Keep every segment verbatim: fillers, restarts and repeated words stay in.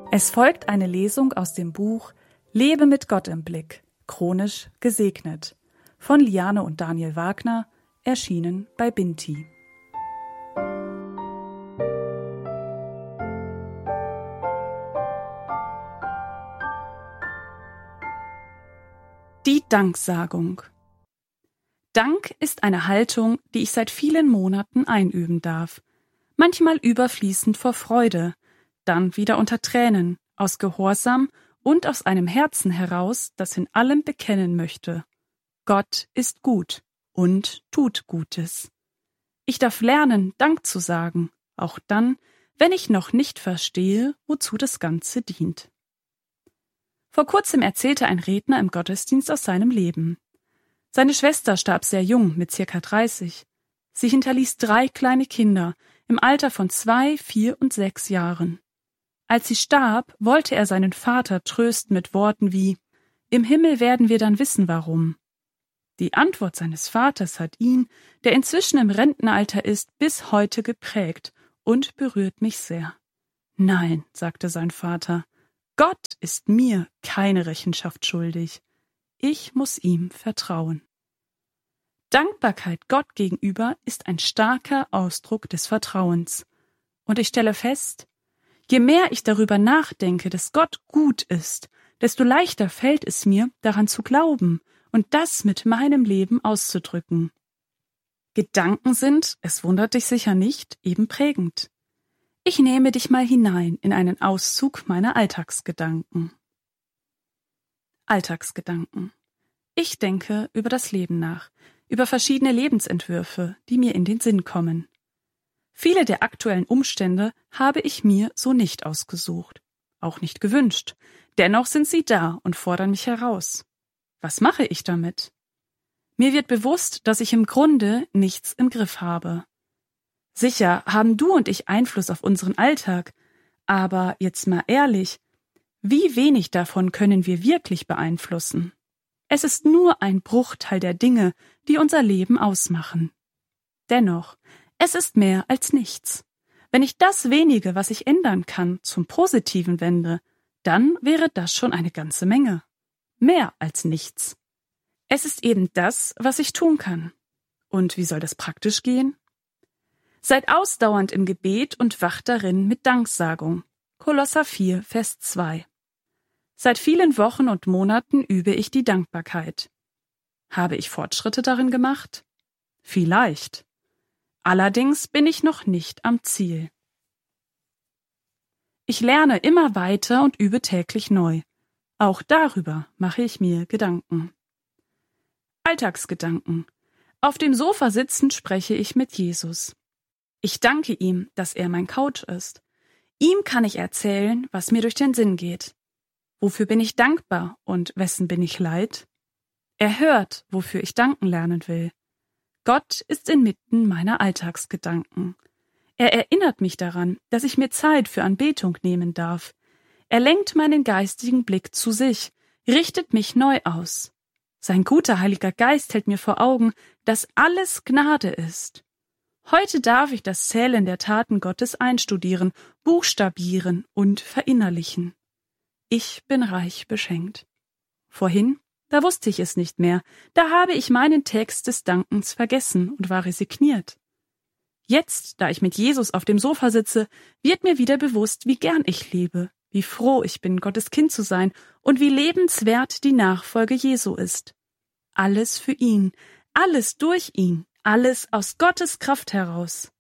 Es folgt eine Lesung aus dem Buch Lebe mit Gott im Blick, chronisch gesegnet, von Liane und Daniel Wagner, erschienen bei Binti. Die Danksagung. Dank ist eine Haltung, die ich seit vielen Monaten einüben darf. Manchmal überfließend vor Freude, dann wieder unter Tränen, aus Gehorsam und aus einem Herzen heraus, das in allem bekennen möchte: Gott ist gut und tut Gutes. Ich darf lernen, Dank zu sagen, auch dann, wenn ich noch nicht verstehe, wozu das Ganze dient. Vor kurzem erzählte ein Redner im Gottesdienst aus seinem Leben. Seine Schwester starb sehr jung, mit circa dreißig. Sie hinterließ drei kleine Kinder im Alter von zwei, vier und sechs Jahren. Als sie starb, wollte er seinen Vater trösten mit Worten wie: »Im Himmel werden wir dann wissen, warum.« Die Antwort seines Vaters hat ihn, der inzwischen im Rentenalter ist, bis heute geprägt und berührt mich sehr. »Nein«, sagte sein Vater, »Gott ist mir keine Rechenschaft schuldig. Ich muss ihm vertrauen.« Dankbarkeit Gott gegenüber ist ein starker Ausdruck des Vertrauens. Und ich stelle fest, je mehr ich darüber nachdenke, dass Gott gut ist, desto leichter fällt es mir, daran zu glauben und das mit meinem Leben auszudrücken. Gedanken sind, es wundert dich sicher nicht, eben prägend. Ich nehme dich mal hinein in einen Auszug meiner Alltagsgedanken. Alltagsgedanken. Ich denke über das Leben nach, über verschiedene Lebensentwürfe, die mir in den Sinn kommen. Viele der aktuellen Umstände habe ich mir so nicht ausgesucht, auch nicht gewünscht. Dennoch sind sie da und fordern mich heraus. Was mache ich damit? Mir wird bewusst, dass ich im Grunde nichts im Griff habe. Sicher haben du und ich Einfluss auf unseren Alltag, aber jetzt mal ehrlich, wie wenig davon können wir wirklich beeinflussen? Es ist nur ein Bruchteil der Dinge, die unser Leben ausmachen. Dennoch, es ist mehr als nichts. Wenn ich das wenige, was ich ändern kann, zum Positiven wende, dann wäre das schon eine ganze Menge. Mehr als nichts. Es ist eben das, was ich tun kann. Und wie soll das praktisch gehen? Seid ausdauernd im Gebet und wacht darin mit Danksagung. Kolosser vier, Vers zwei. Seit vielen Wochen und Monaten übe ich die Dankbarkeit. Habe ich Fortschritte darin gemacht? Vielleicht. Allerdings bin ich noch nicht am Ziel. Ich lerne immer weiter und übe täglich neu. Auch darüber mache ich mir Gedanken. Alltagsgedanken. Auf dem Sofa sitzend spreche ich mit Jesus. Ich danke ihm, dass er mein Coach ist. Ihm kann ich erzählen, was mir durch den Sinn geht. Wofür bin ich dankbar und wessen bin ich leid? Er hört, wofür ich danken lernen will. Gott ist inmitten meiner Alltagsgedanken. Er erinnert mich daran, dass ich mir Zeit für Anbetung nehmen darf. Er lenkt meinen geistigen Blick zu sich, richtet mich neu aus. Sein guter Heiliger Geist hält mir vor Augen, dass alles Gnade ist. Heute darf ich das Zählen der Taten Gottes einstudieren, buchstabieren und verinnerlichen. Ich bin reich beschenkt. Vorhin, da wusste ich es nicht mehr, da habe ich meinen Text des Dankens vergessen und war resigniert. Jetzt, da ich mit Jesus auf dem Sofa sitze, wird mir wieder bewusst, wie gern ich lebe, wie froh ich bin, Gottes Kind zu sein und wie lebenswert die Nachfolge Jesu ist. Alles für ihn, alles durch ihn, alles aus Gottes Kraft heraus.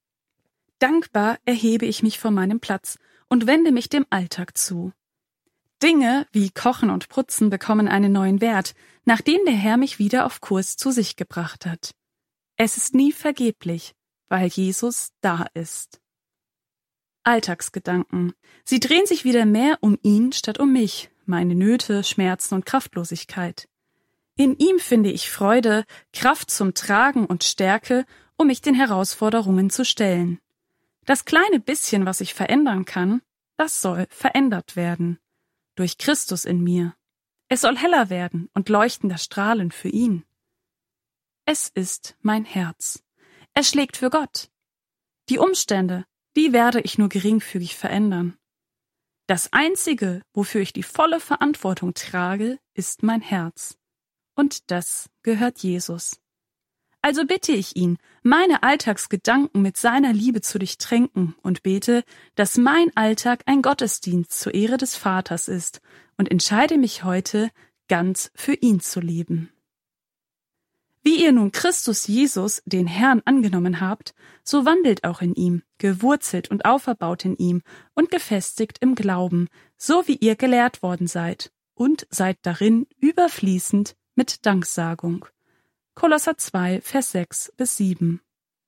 Dankbar erhebe ich mich von meinem Platz und wende mich dem Alltag zu. Dinge wie Kochen und Putzen bekommen einen neuen Wert, nachdem der Herr mich wieder auf Kurs zu sich gebracht hat. Es ist nie vergeblich, weil Jesus da ist. Alltagsgedanken. Sie drehen sich wieder mehr um ihn statt um mich, meine Nöte, Schmerzen und Kraftlosigkeit. In ihm finde ich Freude, Kraft zum Tragen und Stärke, um mich den Herausforderungen zu stellen. Das kleine bisschen, was ich verändern kann, das soll verändert werden. Durch Christus in mir. Es soll heller werden und leuchtender strahlen für ihn. Es ist mein Herz. Es schlägt für Gott. Die Umstände, die werde ich nur geringfügig verändern. Das Einzige, wofür ich die volle Verantwortung trage, ist mein Herz. Und das gehört Jesus. Also bitte ich ihn, meine Alltagsgedanken mit seiner Liebe zu durchtränken und bete, dass mein Alltag ein Gottesdienst zur Ehre des Vaters ist und entscheide mich heute, ganz für ihn zu leben. Wie ihr nun Christus Jesus, den Herrn, angenommen habt, so wandelt auch in ihm, gewurzelt und auferbaut in ihm und gefestigt im Glauben, so wie ihr gelehrt worden seid, und seid darin überfließend mit Danksagung. Kolosser zwei, Vers sechs bis sieben.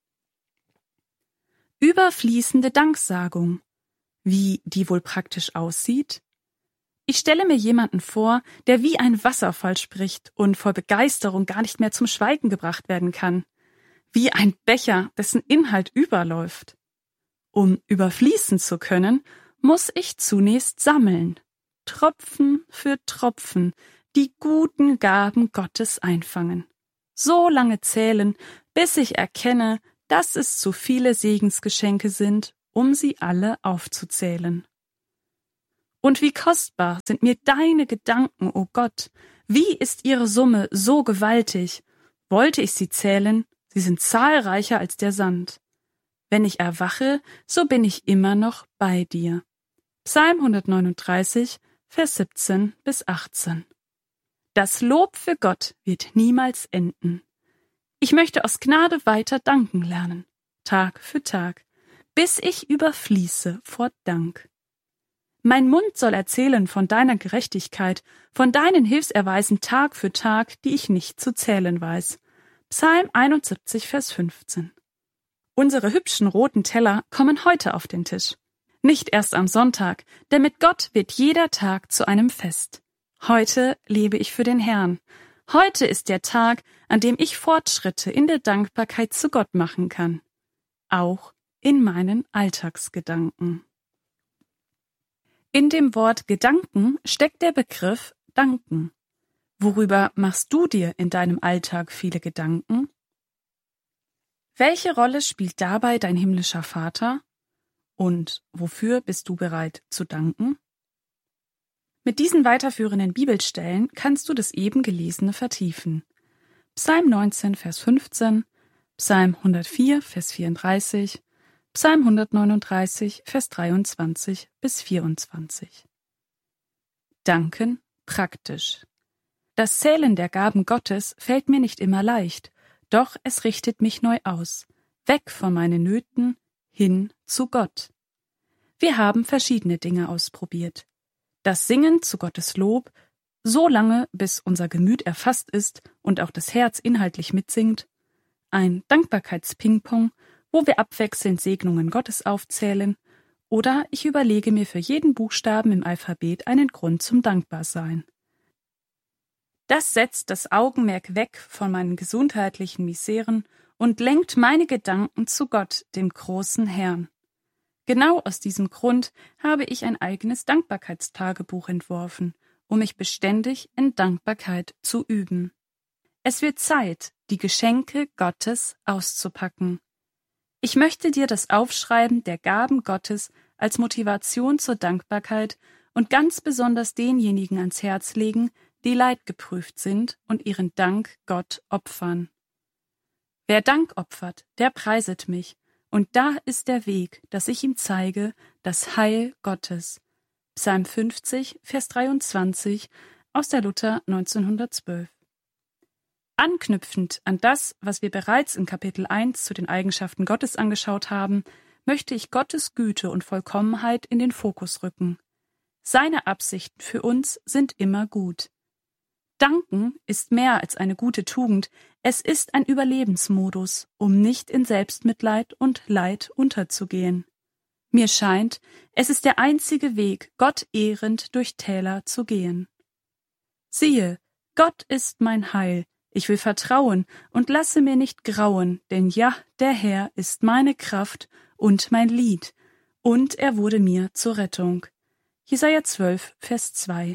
Überfließende Danksagung. Wie die wohl praktisch aussieht? Ich stelle mir jemanden vor, der wie ein Wasserfall spricht und vor Begeisterung gar nicht mehr zum Schweigen gebracht werden kann. Wie ein Becher, dessen Inhalt überläuft. Um überfließen zu können, muss ich zunächst sammeln. Tropfen für Tropfen die guten Gaben Gottes einfangen. So lange zählen, bis ich erkenne, dass es zu viele Segensgeschenke sind, um sie alle aufzuzählen. Und wie kostbar sind mir deine Gedanken, o Gott, wie ist ihre Summe so gewaltig, wollte ich sie zählen, sie sind zahlreicher als der Sand. Wenn ich erwache, so bin ich immer noch bei dir. Psalm hundertneununddreißig, Vers siebzehn bis achtzehn. Das Lob für Gott wird niemals enden. Ich möchte aus Gnade weiter danken lernen, Tag für Tag, bis ich überfließe vor Dank. Mein Mund soll erzählen von deiner Gerechtigkeit, von deinen Hilfserweisen Tag für Tag, die ich nicht zu zählen weiß. Psalm einundsiebzig, Vers fünfzehn. Unsere hübschen roten Teller kommen heute auf den Tisch. Nicht erst am Sonntag, denn mit Gott wird jeder Tag zu einem Fest. Heute lebe ich für den Herrn. Heute ist der Tag, an dem ich Fortschritte in der Dankbarkeit zu Gott machen kann. Auch in meinen Alltagsgedanken. In dem Wort Gedanken steckt der Begriff Danken. Worüber machst du dir in deinem Alltag viele Gedanken? Welche Rolle spielt dabei dein himmlischer Vater? Und wofür bist du bereit zu danken? Mit diesen weiterführenden Bibelstellen kannst du das eben Gelesene vertiefen. Psalm neunzehn, Vers fünfzehn, Psalm hundertvier, Vers vierunddreißig, Psalm hundertneununddreißig, Vers dreiundzwanzig bis vierundzwanzig. Danken praktisch. Das Zählen der Gaben Gottes fällt mir nicht immer leicht, doch es richtet mich neu aus, weg von meinen Nöten, hin zu Gott. Wir haben verschiedene Dinge ausprobiert. Das Singen zu Gottes Lob, so lange, bis unser Gemüt erfasst ist und auch das Herz inhaltlich mitsingt, ein Dankbarkeits-Ping-Pong, wo wir abwechselnd Segnungen Gottes aufzählen, oder ich überlege mir für jeden Buchstaben im Alphabet einen Grund zum Dankbarsein. Das setzt das Augenmerk weg von meinen gesundheitlichen Miseren und lenkt meine Gedanken zu Gott, dem großen Herrn. Genau aus diesem Grund habe ich ein eigenes Dankbarkeitstagebuch entworfen, um mich beständig in Dankbarkeit zu üben. Es wird Zeit, die Geschenke Gottes auszupacken. Ich möchte dir das Aufschreiben der Gaben Gottes als Motivation zur Dankbarkeit und ganz besonders denjenigen ans Herz legen, die leidgeprüft sind und ihren Dank Gott opfern. Wer Dank opfert, der preiset mich, und da ist der Weg, dass ich ihm zeige, das Heil Gottes. Psalm fünfzig, Vers dreiundzwanzig aus der Luther neunzehnhundertzwölf. Anknüpfend an das, was wir bereits in Kapitel eins zu den Eigenschaften Gottes angeschaut haben, möchte ich Gottes Güte und Vollkommenheit in den Fokus rücken. Seine Absichten für uns sind immer gut. Danken ist mehr als eine gute Tugend, es ist ein Überlebensmodus, um nicht in Selbstmitleid und Leid unterzugehen. Mir scheint, es ist der einzige Weg, Gott ehrend durch Täler zu gehen. Siehe, Gott ist mein Heil, ich will vertrauen und lasse mir nicht grauen, denn ja, der Herr ist meine Kraft und mein Lied, und er wurde mir zur Rettung. Jesaja zwölf, Vers zwei.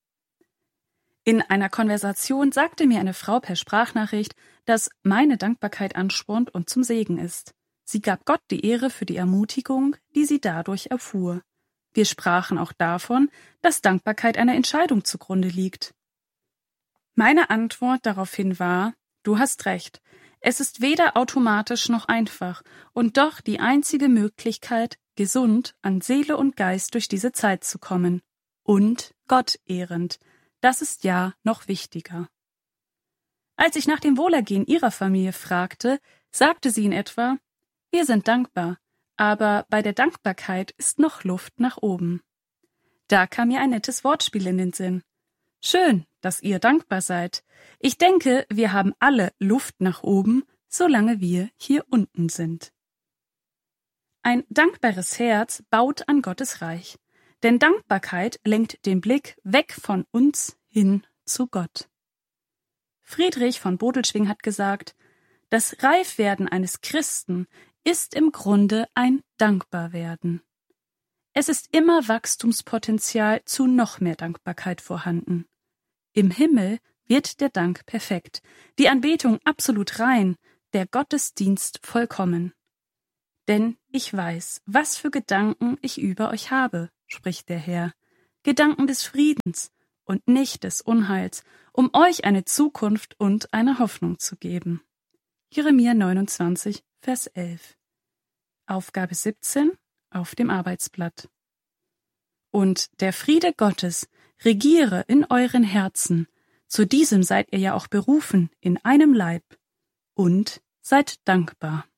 In einer Konversation sagte mir eine Frau per Sprachnachricht, dass meine Dankbarkeit anspornt und zum Segen ist. Sie gab Gott die Ehre für die Ermutigung, die sie dadurch erfuhr. Wir sprachen auch davon, dass Dankbarkeit einer Entscheidung zugrunde liegt. Meine Antwort daraufhin war: Du hast recht. Es ist weder automatisch noch einfach und doch die einzige Möglichkeit, gesund an Seele und Geist durch diese Zeit zu kommen. Und Gott ehrend. Das ist ja noch wichtiger. Als ich nach dem Wohlergehen ihrer Familie fragte, sagte sie in etwa: Wir sind dankbar, aber bei der Dankbarkeit ist noch Luft nach oben. Da kam mir ein nettes Wortspiel in den Sinn. Schön, dass ihr dankbar seid. Ich denke, wir haben alle Luft nach oben, solange wir hier unten sind. Ein dankbares Herz baut an Gottes Reich, denn Dankbarkeit lenkt den Blick weg von uns hin zu Gott. Friedrich von Bodelschwingh hat gesagt, das Reifwerden eines Christen ist im Grunde ein Dankbarwerden. Es ist immer Wachstumspotenzial zu noch mehr Dankbarkeit vorhanden. Im Himmel wird der Dank perfekt, die Anbetung absolut rein, der Gottesdienst vollkommen. Denn ich weiß, was für Gedanken ich über euch habe, spricht der Herr, Gedanken des Friedens und nicht des Unheils, um euch eine Zukunft und eine Hoffnung zu geben. Jeremia neunundzwanzig, Vers elf. Aufgabe siebzehn auf dem Arbeitsblatt. Und der Friede Gottes regiere in euren Herzen, zu diesem seid ihr ja auch berufen in einem Leib, und seid dankbar.